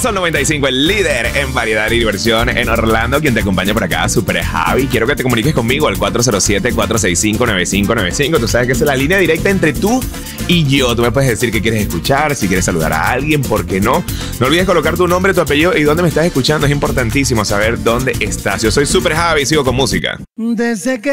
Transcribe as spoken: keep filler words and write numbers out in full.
Sol noventa y cinco, el líder en variedad y diversión en Orlando. Quien te acompaña por acá, Super Javi. Quiero que te comuniques conmigo al cuatro cero siete, cuatro seis cinco, nueve cinco nueve cinco. Tú sabes que esa es la línea directa entre tú y yo. Tú me puedes decir qué quieres escuchar, si quieres saludar a alguien, ¿por qué no? No olvides colocar tu nombre, tu apellido y dónde me estás escuchando. Es importantísimo saber dónde estás. Yo soy Super Javi y sigo con música. Desde que